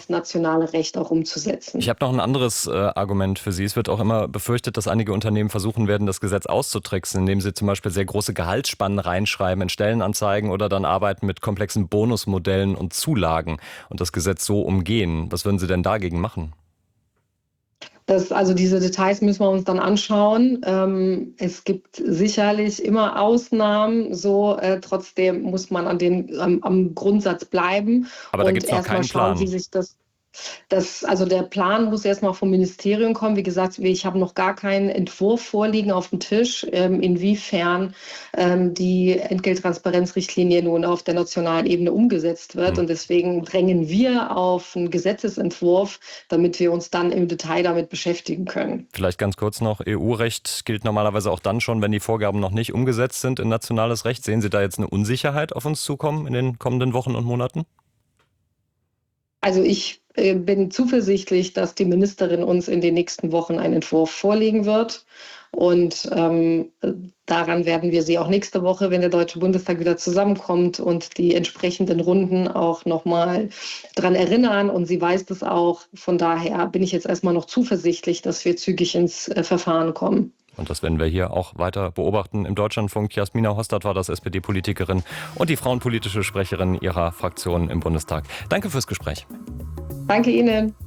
nationale Recht auch umzusetzen. Ich habe noch ein anderes Argument für Sie. Es wird auch immer befürchtet, dass einige Unternehmen versuchen werden, das Gesetz auszutricksen, indem sie zum Beispiel sehr große Gehaltsspannen reinschreiben in Stellenanzeigen oder dann arbeiten mit komplexen Bonusmodellen und Zulagen und das Gesetz so umgehen. Was würden Sie denn dagegen machen? Also diese Details müssen wir uns dann anschauen. Es gibt sicherlich immer Ausnahmen, trotzdem muss man am Grundsatz bleiben Aber da gibt und es noch erstmal keinen schauen, wie Plan. sich also der Plan muss erstmal vom Ministerium kommen. Wie gesagt, ich habe noch gar keinen Entwurf vorliegen auf dem Tisch, inwiefern die Entgelttransparenzrichtlinie nun auf der nationalen Ebene umgesetzt wird. Und deswegen drängen wir auf einen Gesetzesentwurf, damit wir uns dann im Detail damit beschäftigen können. Vielleicht ganz kurz noch, EU-Recht gilt normalerweise auch dann schon, wenn die Vorgaben noch nicht umgesetzt sind in nationales Recht. Sehen Sie da jetzt eine Unsicherheit auf uns zukommen in den kommenden Wochen und Monaten? Also ich bin zuversichtlich, dass die Ministerin uns in den nächsten Wochen einen Entwurf vorlegen wird. Und daran werden wir sie auch nächste Woche, wenn der Deutsche Bundestag wieder zusammenkommt und die entsprechenden Runden auch nochmal dran erinnern. Und sie weiß das auch. Von daher bin ich jetzt erstmal noch zuversichtlich, dass wir zügig ins Verfahren kommen. Und das werden wir hier auch weiter beobachten. Im Deutschlandfunk Jasmina Hostad war das, SPD-Politikerin und die frauenpolitische Sprecherin ihrer Fraktion im Bundestag. Danke fürs Gespräch. Danke Ihnen.